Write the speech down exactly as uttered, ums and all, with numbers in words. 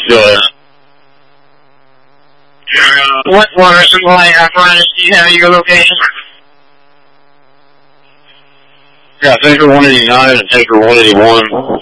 Go ahead. What water supply apparatus do you have at your location? Got Tanker one eighty-nine and Tanker one eighty-one.